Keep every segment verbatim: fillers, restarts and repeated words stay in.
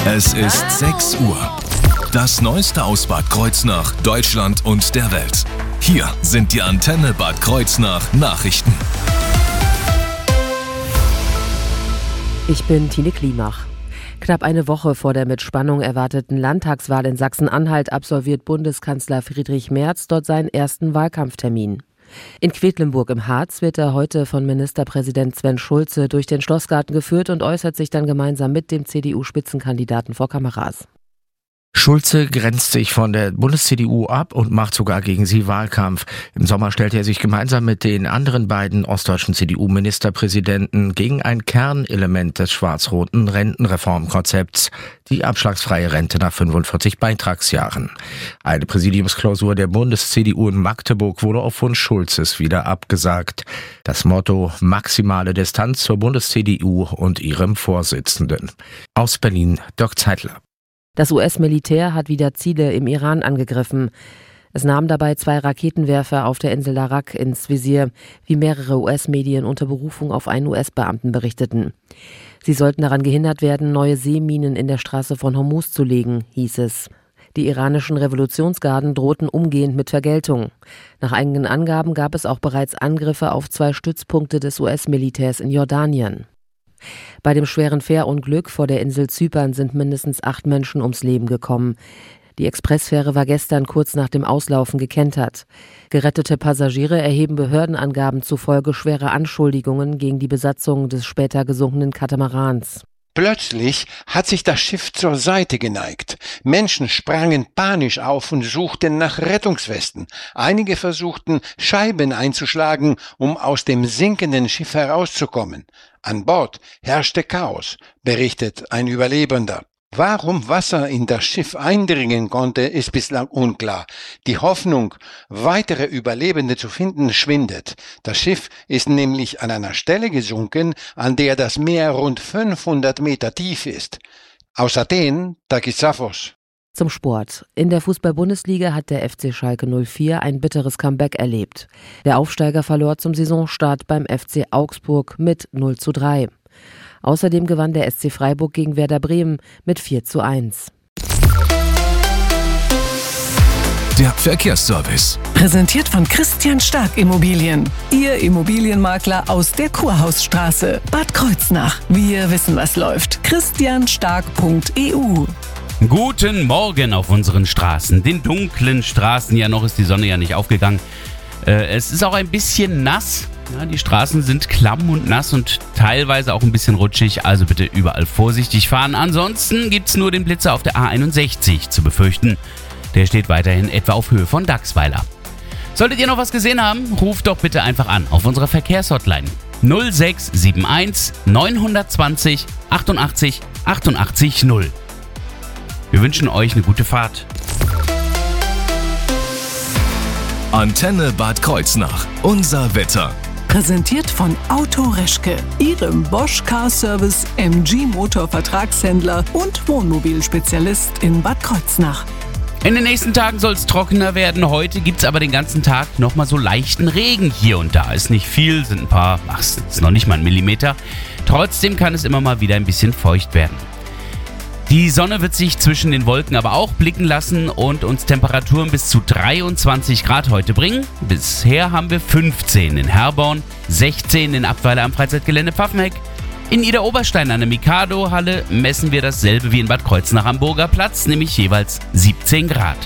Es ist sechs Uhr. Das Neueste aus Bad Kreuznach, Deutschland und der Welt. Hier sind die Antenne Bad Kreuznach Nachrichten. Ich bin Tine Klimach. Knapp eine Woche vor der mit Spannung erwarteten Landtagswahl in Sachsen-Anhalt absolviert Bundeskanzler Friedrich Merz dort seinen ersten Wahlkampftermin. In Quedlinburg im Harz wird er heute von Ministerpräsident Sven Schulze durch den Schlossgarten geführt und äußert sich dann gemeinsam mit dem C D U-Spitzenkandidaten vor Kameras. Schulze grenzt sich von der Bundes-C D U ab und macht sogar gegen sie Wahlkampf. Im Sommer stellte er sich gemeinsam mit den anderen beiden ostdeutschen C D U-Ministerpräsidenten gegen ein Kernelement des schwarz-roten Rentenreformkonzepts, die abschlagsfreie Rente nach fünfundvierzig Beitragsjahren. Eine Präsidiumsklausur der Bundes-C D U in Magdeburg wurde auf Wunsch Schulzes wieder abgesagt. Das Motto: maximale Distanz zur Bundes-C D U und ihrem Vorsitzenden. Aus Berlin, Dirk Zeitler. Das U S-Militär hat wieder Ziele im Iran angegriffen. Es nahm dabei zwei Raketenwerfer auf der Insel Arak ins Visier, wie mehrere U S-Medien unter Berufung auf einen U S-Beamten berichteten. Sie sollten daran gehindert werden, neue Seeminen in der Straße von Hormuz zu legen, hieß es. Die iranischen Revolutionsgarden drohten umgehend mit Vergeltung. Nach eigenen Angaben gab es auch bereits Angriffe auf zwei Stützpunkte des U S-Militärs in Jordanien. Bei dem schweren Fährunglück vor der Insel Zypern sind mindestens acht Menschen ums Leben gekommen. Die Expressfähre war gestern kurz nach dem Auslaufen gekentert. Gerettete Passagiere erheben Behördenangaben zufolge schwere Anschuldigungen gegen die Besatzung des später gesunkenen Katamarans. Plötzlich hat sich das Schiff zur Seite geneigt. Menschen sprangen panisch auf und suchten nach Rettungswesten. Einige versuchten, Scheiben einzuschlagen, um aus dem sinkenden Schiff herauszukommen. An Bord herrschte Chaos, berichtet ein Überlebender. Warum Wasser in das Schiff eindringen konnte, ist bislang unklar. Die Hoffnung, weitere Überlebende zu finden, schwindet. Das Schiff ist nämlich an einer Stelle gesunken, an der das Meer rund fünfhundert Meter tief ist. Aus Athen, Takis Safos. Zum Sport. In der Fußball-Bundesliga hat der F C Schalke null vier ein bitteres Comeback erlebt. Der Aufsteiger verlor zum Saisonstart beim F C Augsburg mit null zu drei. Außerdem gewann der S C Freiburg gegen Werder Bremen mit vier zu eins. Der Verkehrsservice. Präsentiert von Christian Stark Immobilien. Ihr Immobilienmakler aus der Kurhausstraße. Bad Kreuznach. Wir wissen, was läuft. christian stark punkt e u. Guten Morgen auf unseren Straßen. Den dunklen Straßen. Ja, noch ist die Sonne ja nicht aufgegangen. Äh, es ist auch ein bisschen nass. Ja, die Straßen sind klamm und nass und teilweise auch ein bisschen rutschig. Also bitte überall vorsichtig fahren. Ansonsten gibt's nur den Blitzer auf der A einundsechzig zu befürchten. Der steht weiterhin etwa auf Höhe von Dachsweiler. Solltet ihr noch was gesehen haben, ruft doch bitte einfach an auf unserer Verkehrshotline null sechs sieben eins neun zwei null achtundachtzig achtundachtzig null. Wir wünschen euch eine gute Fahrt. Antenne Bad Kreuznach. Unser Wetter. Präsentiert von Auto Reschke, Ihrem Bosch Car Service, M G Motor Vertragshändler und Wohnmobilspezialist in Bad Kreuznach. In den nächsten Tagen soll es trockener werden. Heute gibt es aber den ganzen Tag nochmal so leichten Regen hier und da. Ist nicht viel, sind ein paar, ach, ist noch nicht mal ein Millimeter. Trotzdem kann es immer mal wieder ein bisschen feucht werden. Die Sonne wird sich zwischen den Wolken aber auch blicken lassen und uns Temperaturen bis zu dreiundzwanzig Grad heute bringen. Bisher haben wir fünfzehn in Herborn, sechzehn in Abweiler am Freizeitgelände Pfaffenheck. In Idar-Oberstein an der Mikado-Halle messen wir dasselbe wie in Bad Kreuznach am Burgerplatz, nämlich jeweils siebzehn Grad.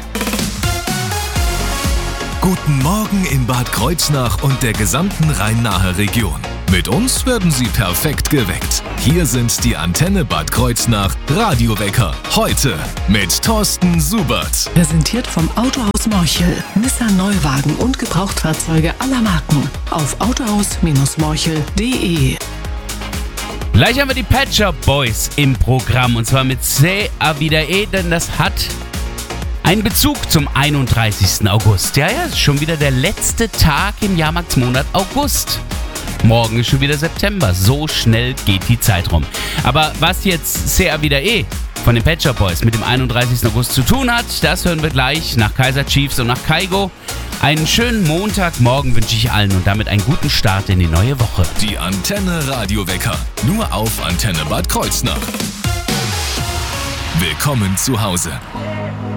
Guten Morgen in Bad Kreuznach und der gesamten Rhein-Nahe-Region. Mit uns werden Sie perfekt geweckt. Hier sind die Antenne Bad Kreuznach Radiowecker. Heute mit Thorsten Subert. Präsentiert vom Autohaus Morchel. Nissan Neuwagen und Gebrauchtfahrzeuge aller Marken. Auf autohaus Morchel punkt de. Gleich haben wir die Pet Shop Boys im Programm und zwar mit Se a Vida E, denn das hat einen Bezug zum einunddreißigsten August. Ja, ja, ist schon wieder der letzte Tag im Jahrmarktsmonat August. Morgen ist schon wieder September. So schnell geht die Zeit rum. Aber was jetzt Se a Vida E von den Pet Shop Boys mit dem einunddreißigsten August zu tun hat, das hören wir gleich nach Kaiser Chiefs und nach Kaigo. Einen schönen Montagmorgen wünsche ich allen und damit einen guten Start in die neue Woche. Die Antenne Radiowecker. Nur auf Antenne Bad Kreuznach. Willkommen zu Hause.